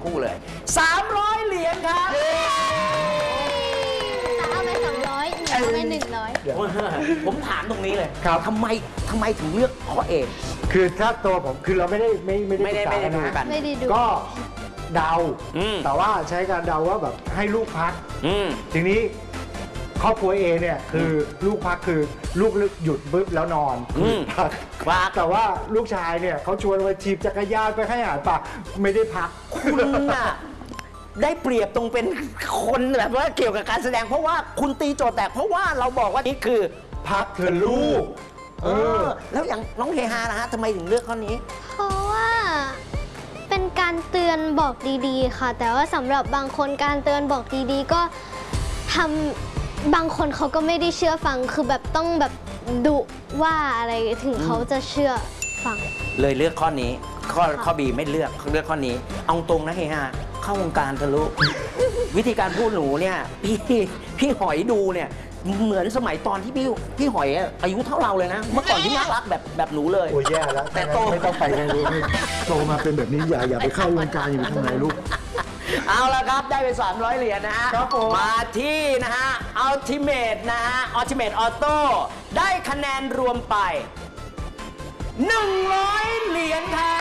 คู่เลย300 เหรียญครับเอาไป200เอาไป100 ผมถามตรงนี้เลยครับทำไมถึงเลือกข้อเอคือถ้าตัวผมคือเราไม่ได้ดูกันไม่ได้ดูก็เดา แต่ว่าใช้การเดาว่าแบบให้ลูกพักทีนี้ครอบครัวเอเนี่ยคือลูกพักคือลูกหยุดบึ๊บแล้วนอนพักแต่ว่าลูกชายเนี่ยเขาชวนไปถีบจักรยานไปให้อาหารปลาไม่ได้พักคุณน่ะได้เปรียบตรงเป็นคนแบบว่าเกี่ยวกับการแสดงเพราะว่าคุณตีโจทย์แตกเพราะว่าเราบอกว่านี่คือพักเธอลูกแล้วอย่างน้องเฮฮานะฮะทำไมถึงเลือกข้อนี้เพราะว่าเป็นการเตือนบอกดีๆค่ะแต่ว่าสำหรับบางคนการเตือนบอกดีๆก็ทำบางคนเขาก็ไม่ได้เชื่อฟังคือแบบต้องแบบดุว่าอะไรถึงเขาจะเชื่อฟังเลยเลือกข้อนี้ข้อบีไม่เลือกข้อนี้เอาตรงนะเฮฮาเข้าวงการทะลุ วิธีการพูดหนูเนี่ยพี่หอยดูเนี่ยเหมือนสมัยตอนที่พี่หอยอายุเท่าเราเลยนะเมื่อก่อนที่น่ารักแบบหนูเลยโอ้ยแย่แล้วแต่โตไม่ต้องไปเลยโตมาเป็นแบบนี้อย่าไปเข้าวงการอยู่ทำไมลูกเอาละครับได้ไป300 เหรียญนะฮะมาที่นะฮะอัลติเมทนะฮะอัลติเมทออโต้ได้คะแนนรวมไป100 เหรียญครับ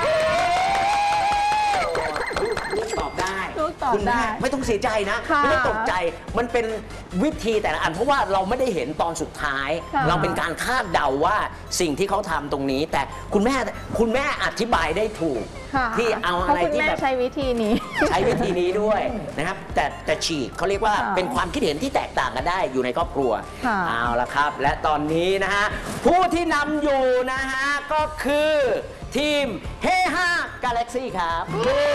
ลูกตอบได้คุณแม่ไม่ต้องเสียใจนะไม่ต้องตกใจมันเป็นวิธีแต่ละอันเพราะว่าเราไม่ได้เห็นตอนสุดท้ายเราเป็นการคาดเดาว่าสิ่งที่เขาทำตรงนี้แต่คุณแม่อธิบายได้ถูกที่เอาอะไรที่แบบใช้วิธีนี้ด้วยนะครับแต่ฉีกเขาเรียกว่าเป็นความคิดเห็นที่แตกต่างกันได้อยู่ในครอบครัวเอาละครับและตอนนี้นะฮะผู้ที่นำอยู่นะฮะก็คือทีมเฮฮากาแล็กซี่ครับ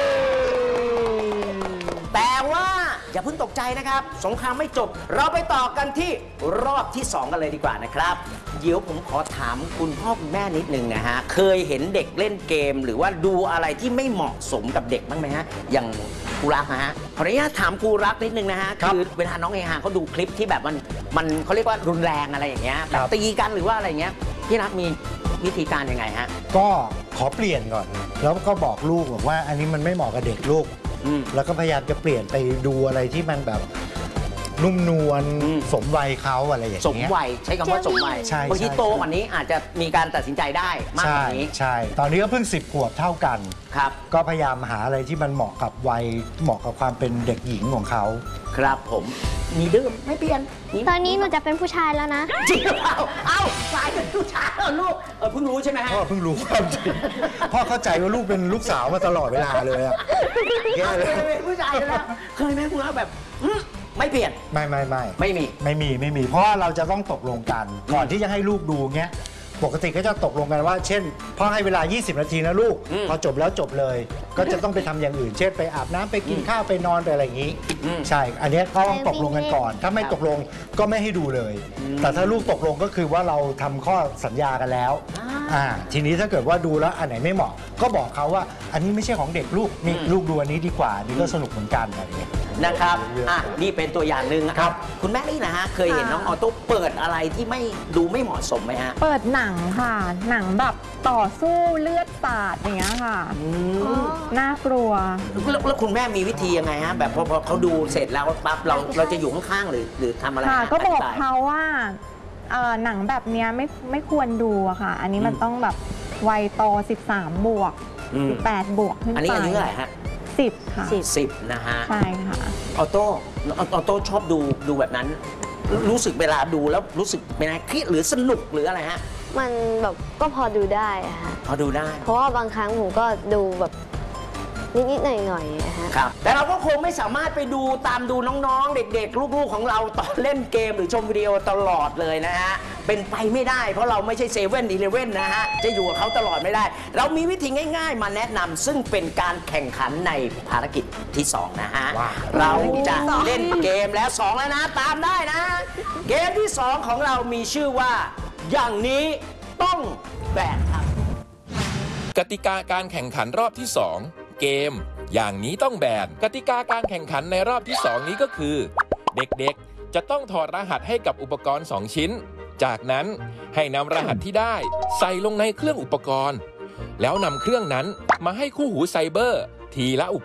แต่ว่าอย่าเพิ่งตกใจนะครับสงครามไม่จบเราไปต่อกันที่รอบที่2กันเลยดีกว่านะครับเดี๋ยวผมขอถามคุณพ่อคุณแม่นิดนึงนะฮะเคยเห็นเด็กเล่นเกมหรือว่าดูอะไรที่ไม่เหมาะสมกับเด็กบ้างไหมฮะอย่างครูรักนะฮะขออนุญาตถามครูรักนิดนึงนะฮะคือเวลาน้องเฮฮาเขาดูคลิปที่แบบมันเขาเรียกว่ารุนแรงอะไรอย่างเงี้ยแบบตีกันหรือว่าอะไรเงี้ยพี่รักมีวิธีการยังไงฮะก็ขอเปลี่ยนก่อนแล้วก็บอกลูกบอกว่าอันนี้มันไม่เหมาะกับเด็กลูกแล้วก็พยายามจะเปลี่ยนไปดูอะไรที่มันแบบนุ่มนวลสมวัยเขาอะไรอย่างเงี้ยสมวัยใช้คำว่าสมวัยบางทีโตกว่านี้อาจจะมีการตัดสินใจได้มากกว่านี้ใช่ตอนนี้ก็เพิ่ง10 ขวบเท่ากันครับก็พยายามหาอะไรที่มันเหมาะกับวัยเหมาะกับความเป็นเด็กหญิงของเขาครับผมมีดื้อไม่เปลี่ยนตอนนี้หนูจะเป็นผู้ชายแล้วนะจริงหรือเปล่าเอ้ากลายเป็นผู้ชายแล้วลูกเพิ่งรู้ใช่ไหมฮะพ่อเพิ่งรู้ความจริงพ่อเข้าใจว่าลูกเป็นลูกสาวมาตลอดเวลาเลยอะแย่เลยเป็นผู้ชายแล้วเคยไหมคุณรักแบบไม่เปลี่ยนไม่มีเพราะว่าเราจะต้องตกลงกันก่อนที่จะให้ลูกดูเงี้ยปกติก็จะตกลงกันว่าเช่นพ่อให้เวลา20 นาทีนะลูกพอจบแล้วจบเลยก็จะต้องไปทำอย่างอื่นเช่นไปอาบน้ำไปกินข้าวไปนอนไปอะไรอย่างนี้ใช่อันนี้ก็ต้องตกลงกันก่อนถ้าไม่ตกลงก็ไม่ให้ดูเลยแต่ถ้าลูกตกลงก็คือว่าเราทำข้อสัญญากันแล้วทีนี้ถ้าเกิดว่าดูแล้วอันไหนไม่เหมาะก็บอกเขาว่าอันนี้ไม่ใช่ของเด็กลูกมีลูกดูอันนี้ดีกว่านี่ก็สนุกเหมือนกันอะไรอย่างเงี้ยนะครับนี่เป็นตัวอย่างหนึ่งครับคุณแม่นี่นะฮะเคยเห็นน้องออโต้เปิดอะไรที่ไม่เหมาะสมไหมฮะเปิดหนังค่ะหนังแบบต่อสู้เลือดสาดอย่างเงี้ยค่ะน่ากลัวแล้วคุณแม่มีวิธียังไงฮะแบบพอเขาดูเสร็จแล้วปั๊บเราจะอยู่ข้างๆหรือทำอะไรก็บอกเขาว่าหนังแบบนี้ไม่ควรดูอะค่ะอันนี้มันต้องแบบวัยโต13 บวก18 บวกขึ้นไปอันนี้อายุเท่าไหร่ฮะ 10 ค่ะ 10นะฮะใช่ค่ะออโต้ชอบดูแบบนั้นรู้สึกเวลาดูแล้วรู้สึกเป็นไงเครียดหรือสนุกหรืออะไรฮะมันแบบก็พอดูได้อะฮะพอดูได้เพราะว่าบางครั้งผมก็ดูแบบนิดๆหน่อยๆนะฮะครับแต่เราก็คงไม่สามารถไปตามดูน้องๆเด็กๆลูกๆของเราตอนเล่นเกมหรือชมวิดีโอตลอดเลยนะฮะเป็นไปไม่ได้เพราะเราไม่ใช่7-11นะฮะจะอยู่กับเขาตลอดไม่ได้เรามีวิธีง่ายๆมาแนะนำซึ่งเป็นการแข่งขันในภารกิจที่2นะฮะเราจะเล่นเกมแล้ว2แล้วนะตามได้นะเกมที่2ของเรามีชื่อว่าอย่างนี้ต้องแบกครับกติกาการแข่งขันรอบที่2เกมอย่างนี้ต้องแบนกติกาการแข่งขันในรอบที่2นี้ก็คือเด็กๆจะต้องถอดรหัสให้กับอุปกรณ์2 ชิ้นจากนั้นให้นำรหัสที่ได้ใส่ลงในเครื่องอุปกรณ์แล้วนำเครื่องนั้นมาให้คู่หูไซเบอร์ทีละอุ